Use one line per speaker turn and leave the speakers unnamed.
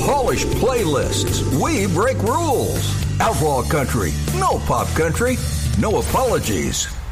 polish playlists. We break rules. Outlaw country. No pop country. No apologies.